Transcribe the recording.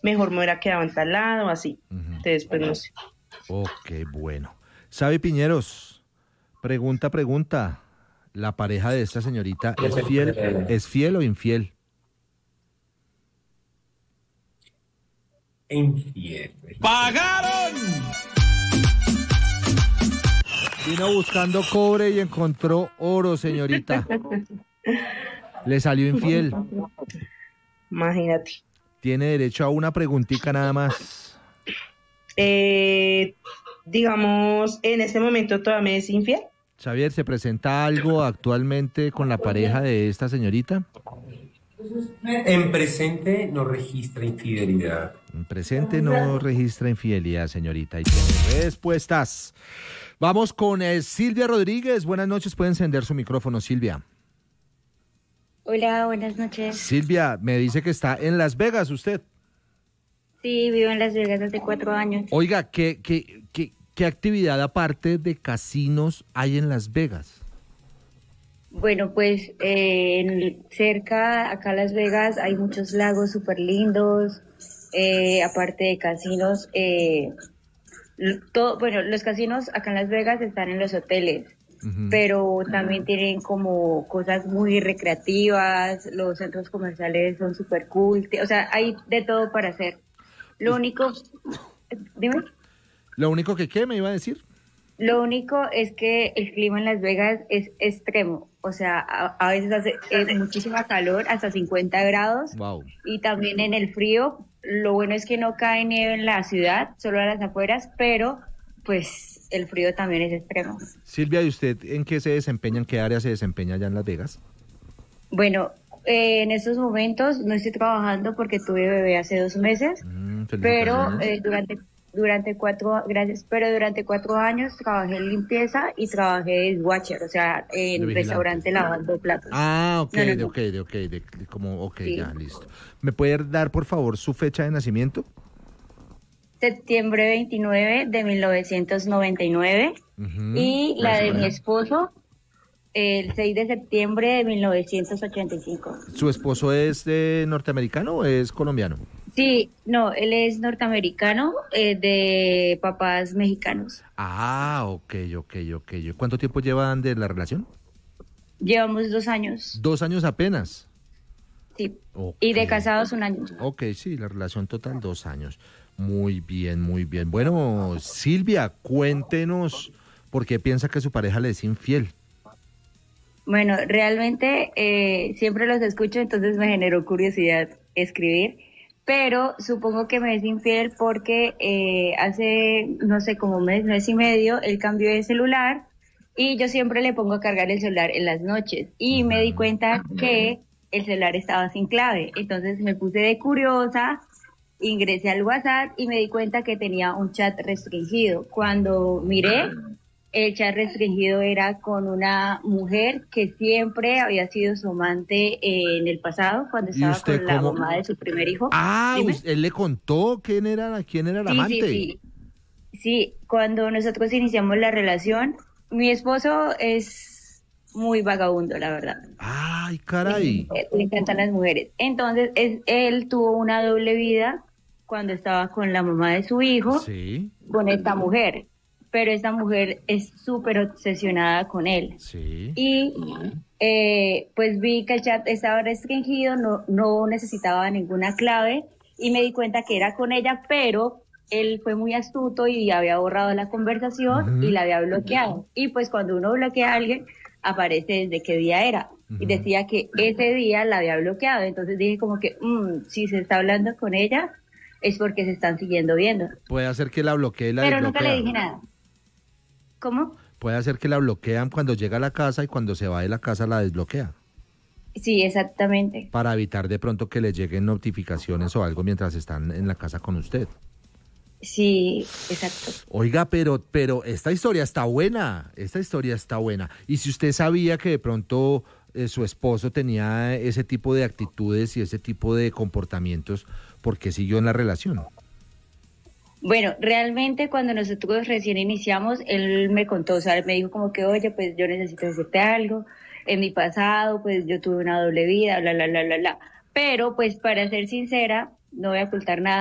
mejor me hubiera quedado en tal lado, así. Ujú. Entonces, pues no sé. Ok, bueno. ¿Sabe, Piñeros? Pregunta. ¿La pareja de esta señorita es fiel? ¿Es fiel o infiel? Infiel. ¡Pagaron! Vino buscando cobre y encontró oro, señorita. Le salió infiel. Imagínate. Tiene derecho a una preguntita nada más. Eh, digamos, en este momento todavía me es infiel. Xavier, ¿se presenta algo actualmente con la pareja de esta señorita? En presente no registra infidelidad. En presente no registra infidelidad, señorita. Y tiene respuestas. Vamos con Silvia Rodríguez. Buenas noches. Puede encender su micrófono, Silvia. Hola, buenas noches. Silvia, me dice que está en Las Vegas usted. Sí, vivo en Las Vegas hace 4 años. Oiga, ¿qué actividad aparte de casinos hay en Las Vegas? Bueno, pues cerca, acá en Las Vegas, hay muchos lagos súper lindos, aparte de casinos. Bueno, los casinos acá en Las Vegas están en los hoteles, pero también tienen como cosas muy recreativas, los centros comerciales son súper cool, o sea, hay de todo para hacer. Lo único, dime. Lo único que, ¿qué me iba a decir? Lo único es que el clima en Las Vegas es extremo, o sea, a veces hace muchísima calor, hasta 50 grados, Wow. y también en el frío. Lo bueno es que no cae nieve en la ciudad, solo a las afueras, pero pues el frío también es extremo. Silvia, ¿y usted en qué se desempeña, en qué área se desempeña allá en Las Vegas? Bueno, en estos momentos no estoy trabajando porque tuve bebé hace 2 meses, pero Felicitaciones. durante 4 años trabajé en limpieza y trabajé de dishwasher, o sea, De en vigilante. restaurante lavando platos. Ah, ok, No, no, no. ok, Sí. ya, listo. ¿Me puede dar, por favor, su fecha de nacimiento? Septiembre 29 de 1999 Ujú. y la de mi esposo el 6 de septiembre de 1985. ¿Su esposo es norteamericano o es colombiano? Sí, no, él es norteamericano, de papás mexicanos. Ah, ok. ¿Cuánto tiempo llevan de la relación? Llevamos 2 años, 2 años apenas. sí, Ok. y de casados 1 año. Ok, sí, la relación total 2 años. Muy bien, muy bien. Bueno, Silvia, cuéntenos por qué piensa que su pareja le es infiel. Bueno, realmente siempre los escucho, entonces me generó curiosidad escribir, pero supongo que me es infiel porque hace, no sé, como mes y medio, él cambió de celular y yo siempre le pongo a cargar el celular en las noches y me di cuenta que el celular estaba sin clave, entonces me puse de curiosa, ingresé al WhatsApp y me di cuenta que tenía un chat restringido. Cuando miré, el chat restringido era con una mujer que siempre había sido su amante en el pasado, cuando ¿Y estaba usted con la cómo? mamá de su primer hijo. Ah, Dime. él le contó quién era el Sí, sí, amante. sí. Sí, cuando nosotros iniciamos la relación, mi esposo es muy vagabundo, la verdad. Ay, caray. Le encantan las mujeres. Entonces, él tuvo una doble vida cuando estaba con la mamá de su hijo, Sí, con esta mujer, pero esta mujer es súper obsesionada con él. sí. Y pues vi que el chat estaba restringido, no necesitaba ninguna clave y me di cuenta que era con ella, pero él fue muy astuto y había borrado la conversación y Ujú, la había bloqueado. Y pues cuando uno bloquea a alguien, aparece desde qué día era. Y ujú. decía que ese día la había bloqueado. Entonces dije como que, si se está hablando con ella, es porque se están siguiendo viendo. Puede hacer que la bloquee y la Pero nunca le desbloquea. dije nada. ¿Cómo? Puede hacer que la bloquean cuando llega a la casa y cuando se va de la casa la desbloquea. Sí, exactamente. Para evitar de pronto que le lleguen notificaciones o algo mientras están en la casa con usted. Sí, exacto. Oiga, pero esta historia está buena. Esta historia está buena. Y si usted sabía que de pronto su esposo tenía ese tipo de actitudes y ese tipo de comportamientos, ¿por qué siguió en la relación? Bueno, realmente cuando nosotros recién iniciamos, él me contó, o sea, él me dijo como que, oye, pues yo necesito decirte algo, en mi pasado, pues yo tuve una doble vida, bla, bla, bla, bla, bla. Pero, pues para ser sincera, no voy a ocultar nada.